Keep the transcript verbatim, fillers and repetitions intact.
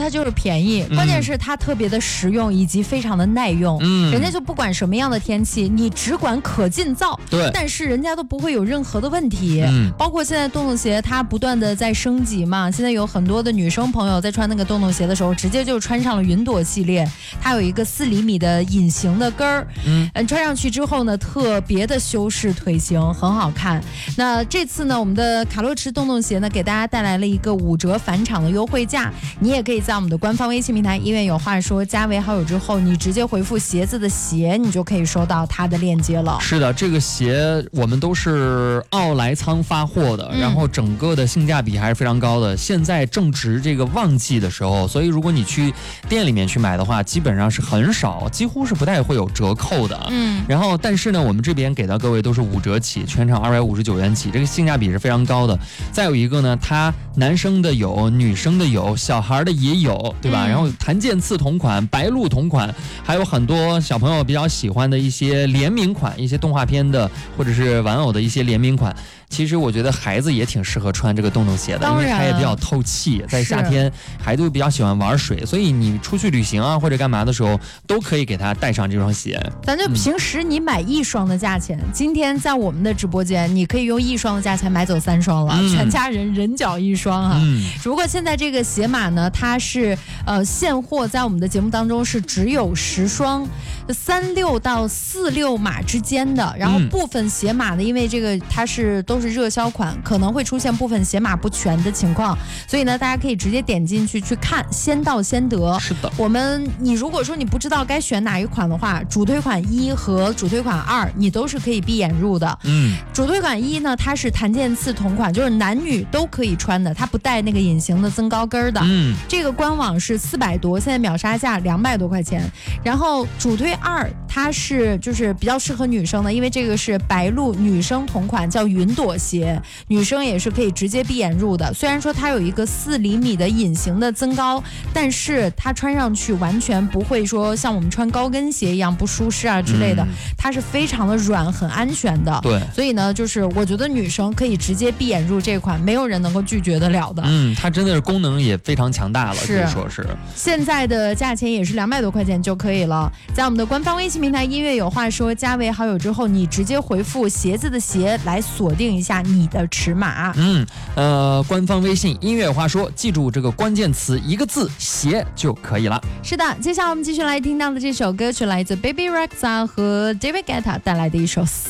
它就是便宜，嗯、关键是它特别的实用以及非常的耐用。嗯，人家就不管什么样的天气，你只管可劲造， 对， 但是人家都不会有任何的问题。嗯，包括现在洞洞鞋它不断的在升级嘛，现在有很多的女生朋友在穿那个洞洞鞋的时候，直接就穿上了云朵系列，它有一个四厘米的隐形的跟儿，嗯，穿上去之后呢，特别的修饰腿型，很好看。那这次呢，我们的卡洛驰洞洞鞋呢，给大家带来了一个五折返场的优惠价，你也可以在我们的官方微信平台音乐有话说加为好友之后，你直接回复鞋子的鞋，你就可以收到它的链接了。 是的，这个鞋我们都是奥莱仓发货的，嗯、然后整个的性价比还是非常高的。现在正值这个旺季的时候，所以如果你去店里面去买的话，基本上是很少，几乎是不太会有折扣的。嗯，然后但是呢，我们这边给到各位都是五折起，全场二百五十九元起，这个性价比是非常高的。再有一个呢，它男生的有，女生的有，小孩的也有，对吧？嗯、然后檀健次同款、白鹿同款，还有很多小朋友比较喜欢的一些联名款，一些动画片的或者是玩偶的一些联名款。其实我觉得孩子也挺适合穿这个洞洞鞋的，因为它也比较透气，在夏天孩子比较喜欢玩水，所以你出去旅行啊或者干嘛的时候都可以给他带上这双鞋。 咱就平时你买一双的价钱，嗯、今天在我们的直播间你可以用一双的价钱买走三双了，嗯、全家人人脚一双啊。嗯、只不过现在这个鞋码呢，它是呃现货在我们的节目当中是只有十双，三六到四六码之间的，然后部分鞋码呢，因为这个它是都是热销款，可能会出现部分鞋码不全的情况，所以呢，大家可以直接点进去去看，先到先得。 是的， 我们你如果说你不知道该选哪一款的话，主推款一和主推款二你都是可以闭眼入的。嗯，主推款一呢，它是檀健次同款，就是男女都可以穿的，它不带那个隐形的增高跟的。嗯，这个官网是四百多，现在秒杀价两百多块钱。然后主推二，它是就是比较适合女生的，因为这个是白鹿女生同款，叫云朵鞋，女生也是可以直接闭眼入的。虽然说它有一个四厘米的隐形的增高，但是它穿上去完全不会说像我们穿高跟鞋一样不舒适啊之类的，嗯、它是非常的软，很安全的。 对， 所以呢，就是我觉得女生可以直接闭眼入这款，没有人能够拒绝得了的。 嗯，它真的是功能也非常强大了，可以说是。 现在的价钱也是两百多块钱就可以了，在我们的官方微信平台音乐有话说加为好友之后，你直接回复鞋子的鞋来锁定一下你的尺码。 嗯，呃，官方微信音乐话说，记住这个关键词一个字鞋就可以了。 是的，接下来我们继续来听到的这首歌曲来自 Baby Rexha 和 David Guetta 带来的一首